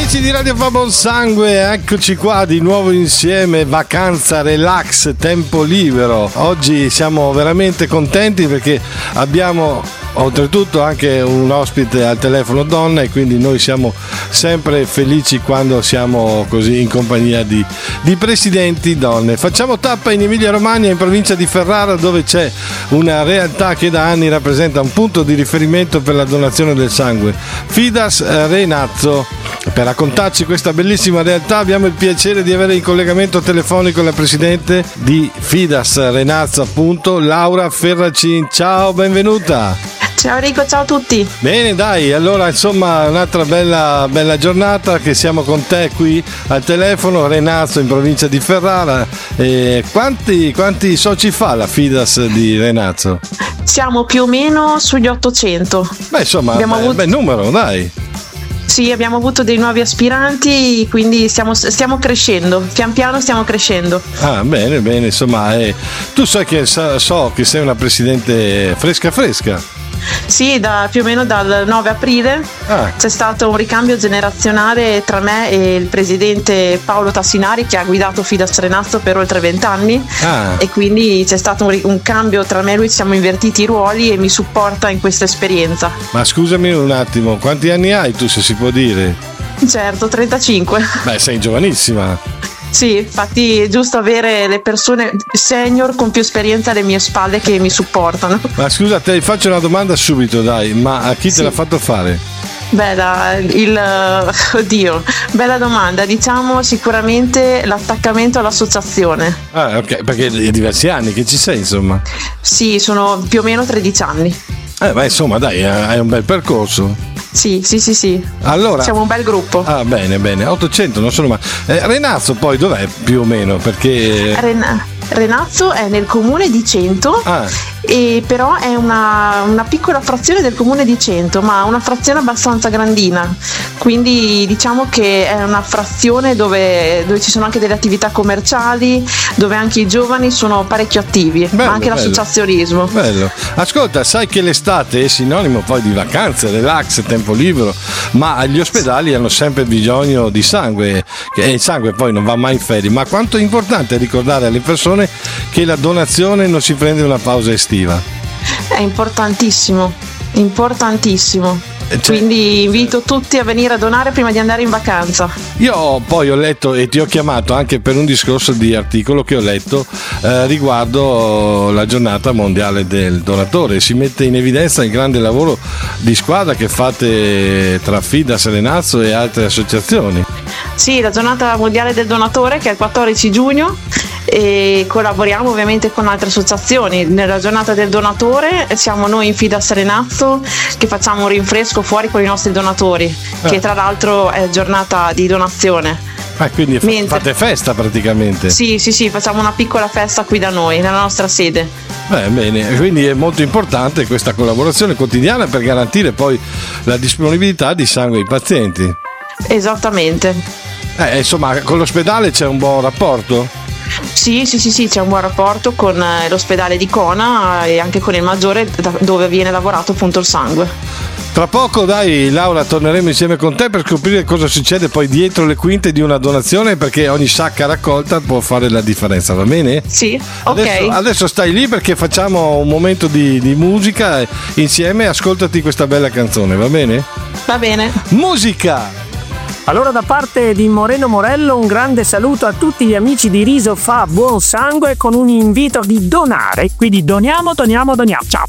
Amici di Radio Fa Buon Sangue, eccoci qua di nuovo insieme, vacanza, relax, tempo libero. Oggi siamo veramente contenti perché abbiamo oltretutto anche un ospite al telefono donna e quindi noi siamo sempre felici quando siamo così in compagnia di presidenti donne. Facciamo tappa in Emilia Romagna, in provincia di Ferrara, dove c'è una realtà che da anni rappresenta un punto di riferimento per la donazione del sangue, Fidas Renazzo. Per raccontarci questa bellissima realtà abbiamo il piacere di avere in collegamento telefonico la presidente di Fidas Renazzo, appunto, Laura Ferracin. Ciao, benvenuta. Ciao Enrico, ciao a tutti. Bene, dai, allora insomma un'altra bella giornata che siamo con te qui al telefono, Renazzo in provincia di Ferrara. Quanti soci fa la Fidas di Renazzo? Siamo più o meno sugli 800. Beh, insomma, bel numero, dai. Sì, abbiamo avuto dei nuovi aspiranti, quindi stiamo crescendo, pian piano stiamo crescendo. Ah, bene, insomma, tu sai che so che sei una presidente fresca. Sì, più o meno dal 9 aprile c'è stato un ricambio generazionale tra me e il presidente Paolo Tassinari, che ha guidato Fidas Renazzo per oltre 20 anni e quindi c'è stato un cambio tra me e lui, ci siamo invertiti i ruoli e mi supporta in questa esperienza. Ma scusami un attimo, quanti anni hai tu, se si può dire? Certo, 35. Beh, sei giovanissima. Sì, infatti è giusto avere le persone senior con più esperienza alle mie spalle che mi supportano. Ma scusa, ti faccio una domanda subito, dai, ma a chi te l'ha fatto fare? Bella domanda. Diciamo sicuramente l'attaccamento all'associazione. Ok, perché è diversi anni che ci sei, insomma. Sì, sono più o meno 13 anni. Beh, insomma, dai, hai un bel percorso. Sì. Allora, siamo un bel gruppo. Bene, 800 non sono male. Renazzo poi dov'è più o meno? Perché Renazzo è nel comune di Cento, e però è una piccola frazione del comune di Cento, ma una frazione abbastanza grandina, quindi diciamo che è una frazione dove ci sono anche delle attività commerciali, dove anche i giovani sono parecchio attivi, ma anche l'associazionismo. Bello. Ascolta, sai che l'estate è sinonimo poi di vacanze, relax, tempo libero, ma gli ospedali hanno sempre bisogno di sangue, e il sangue poi non va mai in ferie, ma quanto è importante ricordare alle persone che la donazione non si prende una pausa estiva. È importantissimo. Quindi invito tutti a venire a donare prima di andare in vacanza. Io poi ho letto e ti ho chiamato anche per un discorso di articolo che ho letto riguardo la giornata mondiale del donatore. Si mette in evidenza il grande lavoro di squadra che fate tra Fidas Renazzo e altre associazioni. Sì, la giornata mondiale del donatore, che è il 14 giugno, e collaboriamo ovviamente con altre associazioni. Nella giornata del donatore siamo noi in Fidas Renazzo che facciamo un rinfresco fuori con i nostri donatori, che tra l'altro è giornata di donazione. Quindi fate festa praticamente. Sì, facciamo una piccola festa qui da noi, nella nostra sede. Bene, quindi è molto importante questa collaborazione quotidiana per garantire poi la disponibilità di sangue ai pazienti. Esattamente. Insomma, con l'ospedale c'è un buon rapporto? Sì, c'è un buon rapporto con l'ospedale di Cona e anche con il Maggiore, dove viene lavorato appunto il sangue. Tra poco, dai, Laura, torneremo insieme con te per scoprire cosa succede poi dietro le quinte di una donazione, perché ogni sacca raccolta può fare la differenza, va bene? Sì, ok. Adesso stai lì perché facciamo un momento di musica insieme, ascoltati questa bella canzone, va bene? Va bene. Musica! Allora, da parte di Moreno Morello, un grande saluto a tutti gli amici di Riso Fa Buon Sangue con un invito di donare. Quindi doniamo. Ciao!